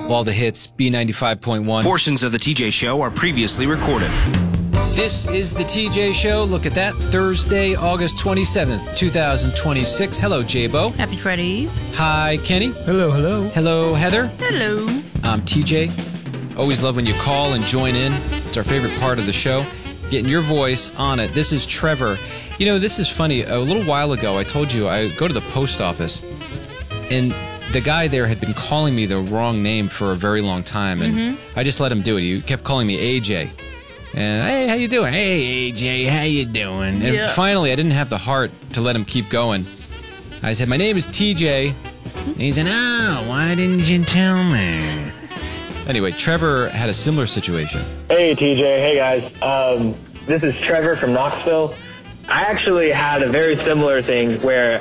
All the hits, B95.1. Portions of the TJ Show are previously recorded. This is the TJ Show. Look at that. Thursday, August 27th, 2026. Hello, J-Bo. Happy Friday Eve. Hi, Kenny. Hello, hello. Hello, Heather. Hello. I'm TJ. Always love when you call and join in. It's our favorite part of the show. Getting your voice on it. This is Trevor. You know, this is funny. A little while ago, I told you I go to the post office, and the guy there had been calling me the wrong name for a very long time, and I just let him do it. He kept calling me AJ. And, hey, how you doing? Hey, AJ, how you doing? And finally, I didn't have the heart to let him keep going. I said, my name is TJ. And he said, oh, why didn't you tell me? Anyway, Trevor had a similar situation. Hey, TJ. Hey, guys. This is Trevor from Knoxville. I actually had a very similar thing where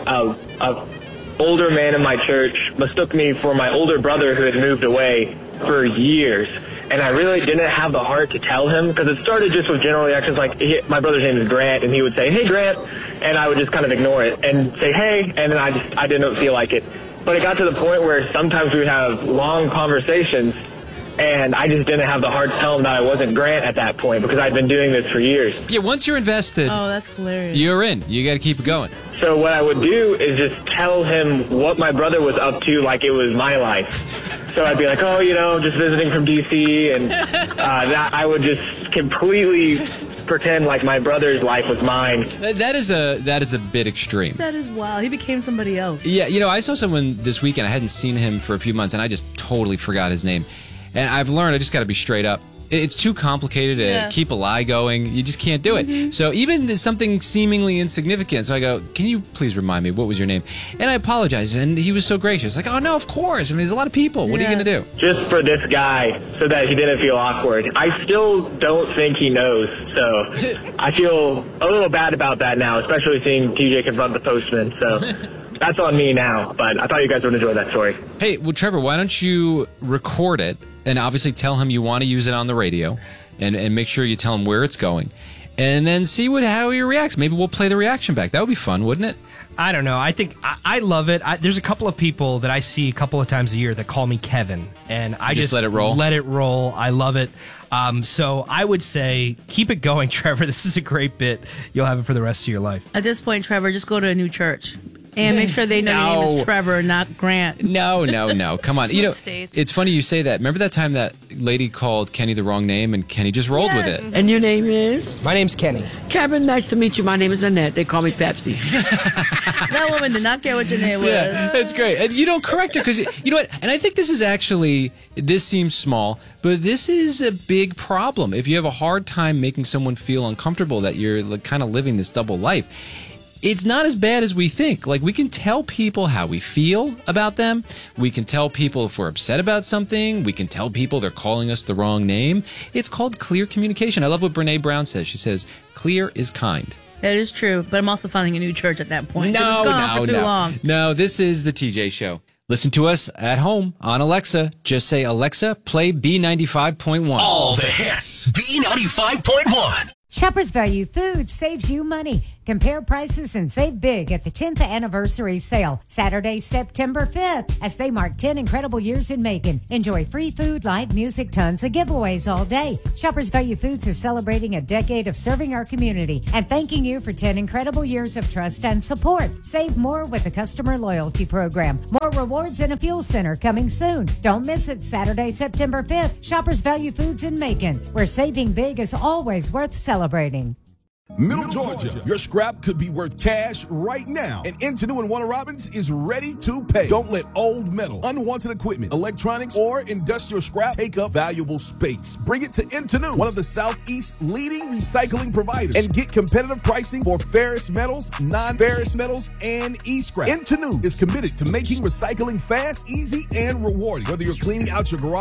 a older man in my church mistook me for my older brother who had moved away for years. And I really didn't have the heart to tell him because it started just with general reactions like, my brother's name is Grant, and he would say, hey, Grant, and I would just kind of ignore it and say, hey, and then I didn't feel like it. But it got to the point where sometimes we would have long conversations, and I just didn't have the heart to tell him that I wasn't Grant at that point because I'd been doing this for years. Yeah, once you're invested, oh, that's hilarious. You're in. You got to keep it going. So what I would do is just tell him what my brother was up to like it was my life. So I'd be like, oh, just visiting from D.C., and that I would just completely pretend like my brother's life was mine. That is a bit extreme. That is wild. He became somebody else. Yeah, I saw someone this weekend. I hadn't seen him for a few months, and I just totally forgot his name. And I've learned I just got to be straight up. It's too complicated to keep a lie going. You just can't do it. So even something seemingly insignificant, so I go, can you please remind me, what was your name? And I apologize, and he was so gracious. Like, oh, no, of course. I mean, there's a lot of people. What are you going to do? Just for this guy, so that he didn't feel awkward. I still don't think he knows, so I feel a little bad about that now, especially seeing TJ confront the postman, so... That's on me now, but I thought you guys would enjoy that story. Hey, well, Trevor, why don't you record it and obviously tell him you want to use it on the radio and make sure you tell him where it's going and then see how he reacts. Maybe we'll play the reaction back. That would be fun, wouldn't it? I don't know. I think I love it. There's a couple of people that I see a couple of times a year that call me Kevin, and I just let it roll. Let it roll. I love it. So I would say keep it going, Trevor. This is a great bit. You'll have it for the rest of your life. At this point, Trevor, just go to a new church. And make sure they know your name is Trevor, not Grant. No. Come on. It's funny you say that. Remember that time that lady called Kenny the wrong name and Kenny just rolled with it? And your name is? My name's Kenny. Kevin, nice to meet you. My name is Annette. They call me Pepsi. That woman did not care what your name was. Yeah, that's great. And you don't correct her because, you know what? And I think this seems small, but this is a big problem. If you have a hard time making someone feel uncomfortable that you're kind of living this double life, it's not as bad as we think. Like, we can tell people how we feel about them. We can tell people if we're upset about something. We can tell people they're calling us the wrong name. It's called clear communication. I love what Brene Brown says. She says, clear is kind. That is true, but I'm also finding a new church at that point. It's gone on for too long. No, this is the TJ Show. Listen to us at home on Alexa. Just say, Alexa, play B95.1. All the hits. B95.1. Shoppers Value Foods saves you money. Compare prices and save big at the 10th anniversary sale, Saturday, September 5th, as they mark 10 incredible years in Macon. Enjoy free food, live music, tons of giveaways all day. Shoppers Value Foods is celebrating a decade of serving our community and thanking you for 10 incredible years of trust and support. Save more with the customer loyalty program. More rewards and a fuel center coming soon. Don't miss it, Saturday, September 5th. Shoppers Value Foods in Macon, where saving big is always worth celebrating. Middle Georgia, your scrap could be worth cash right now. And Intenu and Warner Robins is ready to pay. Don't let old metal, unwanted equipment, electronics, or industrial scrap take up valuable space. Bring it to Intenu, one of the Southeast's leading recycling providers, and get competitive pricing for ferrous metals, non-ferrous metals, and e-scrap. Intenu is committed to making recycling fast, easy, and rewarding. Whether you're cleaning out your garage